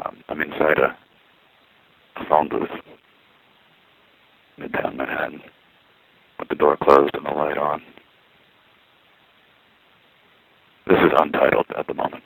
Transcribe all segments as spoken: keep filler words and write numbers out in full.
Um, I'm inside a, a phone booth, Midtown Manhattan, with the door closed and the light on. This is untitled at the moment.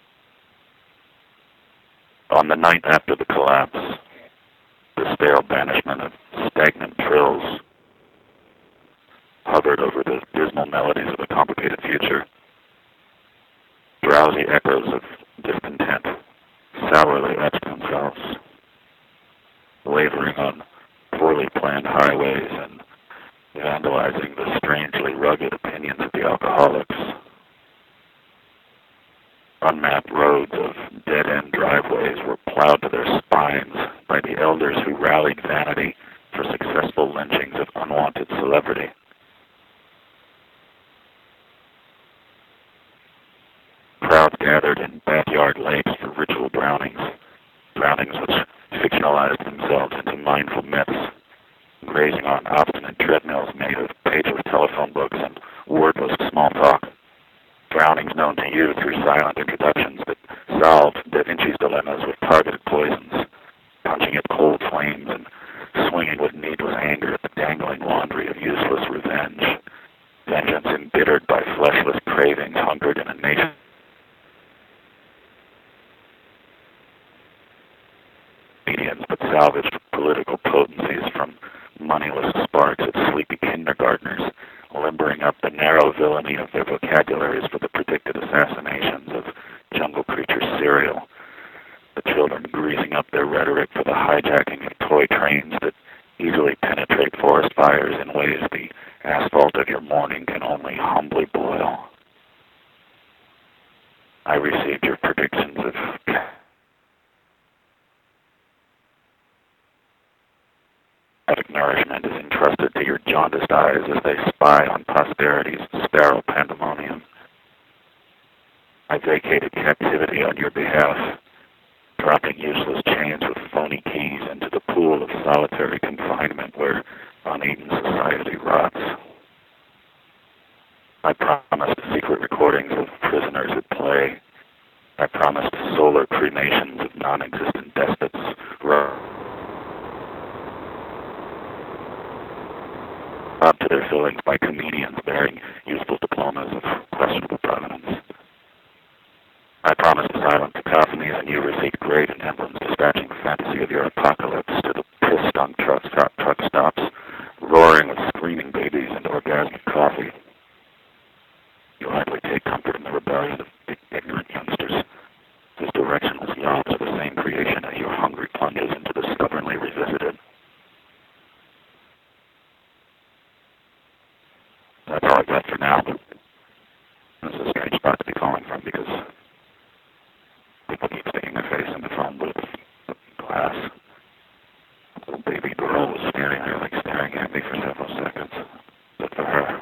On the night after the collapse, the stale banishment of stagnant trills hovered over the dismal melodies of a complicated future. Drowsy echoes of discontent sourly etched themselves, wavering on poorly planned highways and vandalizing the strangely rugged opinions of the alcoholics. Unmapped roads of dead-end driveways were plowed to their spines by the elders who rallied vanity for successful lynchings of unwanted celebrity. Crowds gathered in backyard lakes for ritual drownings, drownings which fictionalized themselves into mindful myths, grazing on obstinate treadmills made of pageless telephone books and wordless small talk. Drownings known to you through silent introductions that solved Da Vinci's dilemmas with targeted poisons, punching at cold flames and swinging with needless anger at the dangling laundry of useless revenge. Vengeance embittered by fleshless cravings hunkered in a nation medians but salvaged political potencies from moneyless sparks at sleepy kindergartners, limbering up the narrow villainy of their vocabularies for the predicted assassinations of jungle creature cereal, the children greasing up their rhetoric for the hijacking of toy trains that easily penetrate forest fires in ways the asphalt of your morning can only humbly boil. I received your predictions of nourishment is entrusted to your jaundiced eyes as they spy on posterity's sterile pandemonium. I vacated captivity on your behalf, dropping useless chains with phony keys into the pool of solitary confinement where uneaten society rots. I promised secret recordings of prisoners at play. I promised solar cremations of non-existent despots, robbed to their fillings by comedians bearing useful diplomas of questionable provenance. I promised silent cacophonies, and you received graven emblems dispatching the fantasy of your apocalypse to the piss-stunk truck, stop, truck stops, roaring with screaming babies and orgasmic coffee. You hardly take comfort in the rebellion of ignorant youngsters, whose directionless yawns are the same creation as your hungry plunges into the stubbornly revisited. That's all I got for now, but this is a strange spot to be calling from because people keep sticking their face in the phone booth with glass. A little baby girl was standing there like staring at me for several seconds. But for her,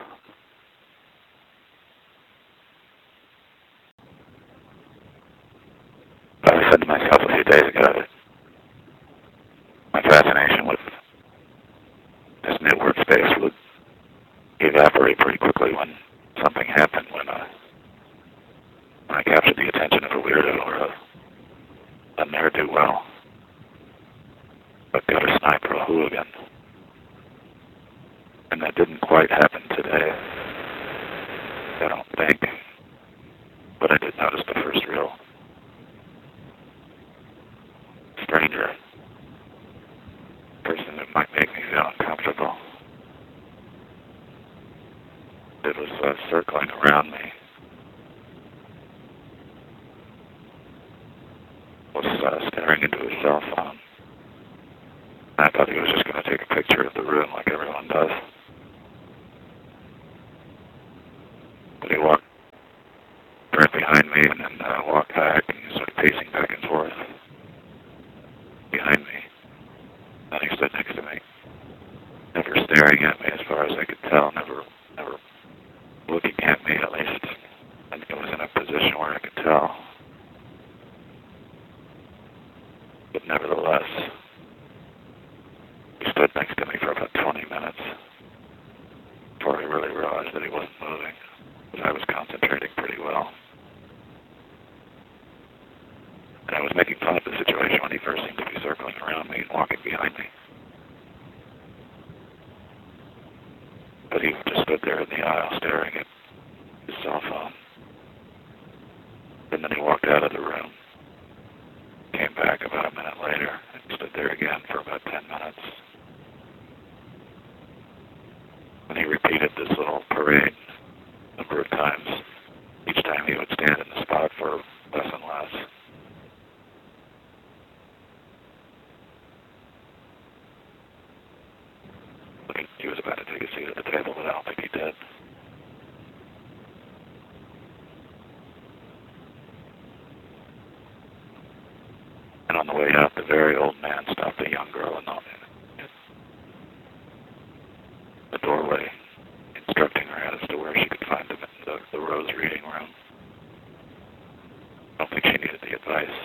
I said to myself a few days ago that my fascination with this new workspace would evaporate pretty quickly when something happened, when, uh, when I captured the attention of a weirdo or a, a ne'er-do-well, a gutter sniper, a hooligan. And that didn't quite happen today, I don't think. But I did notice the first real stranger, person that might make me feel uncomfortable. It was uh, circling around me. Was uh, staring into his cell phone. I thought he was just going to take a picture of the room like everyone does. But he walked right behind me and then uh, walked back and he started pacing back and forth behind me. Then he stood next to me, never staring at me as far as I could tell, never, never looking at me at least. I think I was in a position where I could tell. But nevertheless, he stood next to me for about twenty minutes before I really realized that he wasn't moving, but I was concentrating pretty well. And I was making fun of the situation when he first seemed to be circling around me and walking behind me. But he just stood there in the aisle staring at his cell phone. And then he walked out of the room, came back about a minute later, and stood there again for about ten minutes. And he repeated this little parade a number of times. Each time he would stand in the spot for less and less. He was about to take a seat at the table, but I don't think he did. And on the way out, the very old man stopped a young girl in the, in the doorway, instructing her as to where she could find him in the, the Rose reading room. I don't think she needed the advice.